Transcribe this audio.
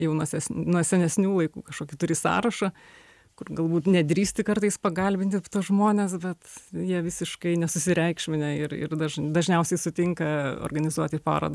jau nuo senesnių laikų kažkokį turi sąrašą, kur galbūt nedrįsti kartais pagalbinti tuos žmones, bet jie visiškai nesusireikšminę ir dažniausiai sutinka organizuoti parodą.